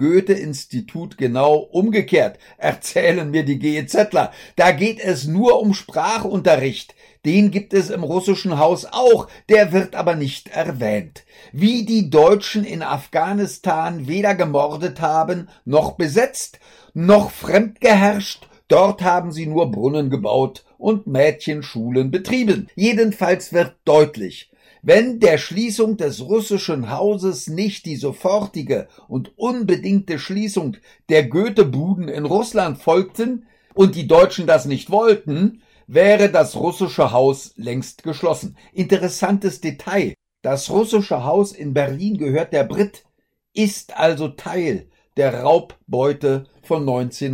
Goethe-Institut genau umgekehrt, erzählen mir die GEZler. Da geht es nur um Sprachunterricht. Den gibt es im russischen Haus auch, der wird aber nicht erwähnt. Wie die Deutschen in Afghanistan weder gemordet haben, noch besetzt, noch fremdgeherrscht, dort haben sie nur Brunnen gebaut und Mädchenschulen betrieben. Jedenfalls wird deutlich, wenn der Schließung des russischen Hauses nicht die sofortige und unbedingte Schließung der Goethe-Buden in Russland folgten und die Deutschen das nicht wollten, wäre das russische Haus längst geschlossen. Interessantes Detail. Das russische Haus in Berlin gehört der Brit, ist also Teil der Raubbeute von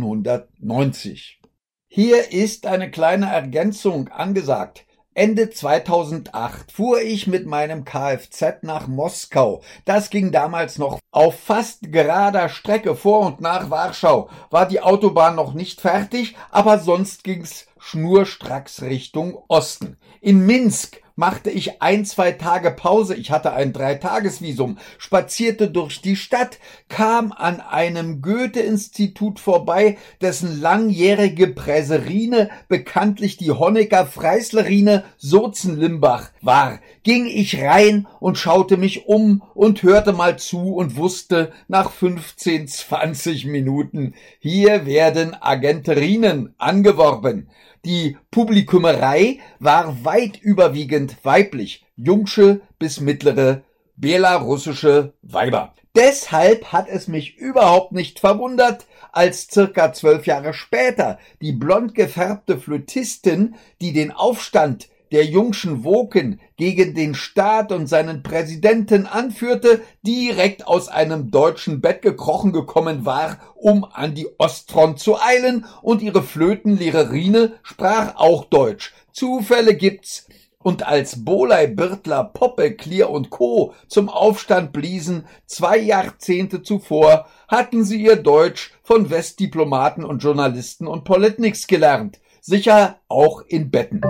1990. Hier ist eine kleine Ergänzung angesagt. Ende 2008 fuhr ich mit meinem Kfz nach Moskau. Das ging damals noch auf fast gerader Strecke vor und nach Warschau. War die Autobahn noch nicht fertig, aber sonst ging's schnurstracks Richtung Osten. In Minsk machte ich 1-2 Tage Pause, ich hatte ein 3-Tages-Visum, spazierte durch die Stadt, kam an einem Goethe-Institut vorbei, dessen langjährige Präserine bekanntlich die Honecker-Freislerine Sozen-Limbach war. Ging ich rein und schaute mich um und hörte mal zu und wusste nach 15-20 Minuten, hier werden Agenterinen angeworben. Die Publikumerei war weit überwiegend weiblich, jungsche bis mittlere belarussische Weiber. Deshalb hat es mich überhaupt nicht verwundert, als circa 12 Jahre später die blond gefärbte Flötistin, die den Aufstand der jungschen Woken gegen den Staat und seinen Präsidenten anführte, direkt aus einem deutschen Bett gekrochen gekommen war, um an die Ostfront zu eilen, und ihre Flötenlehrerine sprach auch Deutsch. Zufälle gibt's. Und als Boley, Birtler, Poppe, Klier und Co. zum Aufstand bliesen, 2 Jahrzehnte zuvor, hatten sie ihr Deutsch von Westdiplomaten und Journalisten und Politniks gelernt. Sicher auch in Betten.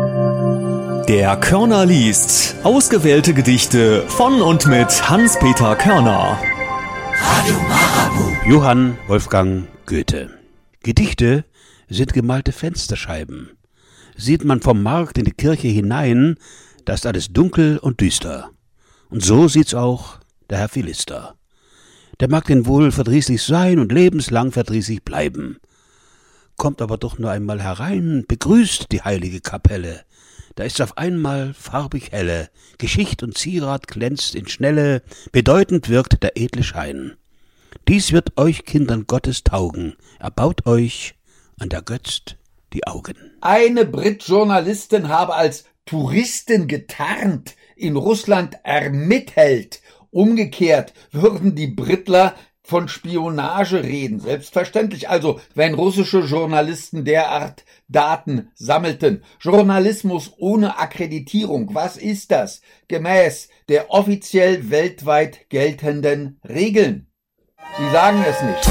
Der Körner liest. Ausgewählte Gedichte von und mit Hans-Peter Körner. Radio Marabu. Johann Wolfgang Goethe. Gedichte sind gemalte Fensterscheiben. Sieht man vom Markt in die Kirche hinein, da ist alles dunkel und düster. Und so sieht's auch der Herr Philister. Der mag denn wohl verdrießlich sein und lebenslang verdrießlich bleiben. Kommt aber doch nur einmal herein, begrüßt die heilige Kapelle. Da ist's auf einmal farbig helle, Geschicht und Zierat glänzt in Schnelle, bedeutend wirkt der edle Schein. Dies wird euch Kindern Gottes taugen, erbaut euch und ergötzt die Augen. Eine Brit-Journalistin habe als Touristin getarnt in Russland ermittelt. Umgekehrt würden die Britler von Spionage reden. Selbstverständlich also, wenn russische Journalisten derart Daten sammelten. Journalismus ohne Akkreditierung, was ist das? Gemäß der offiziell weltweit geltenden Regeln. Sie sagen es nicht.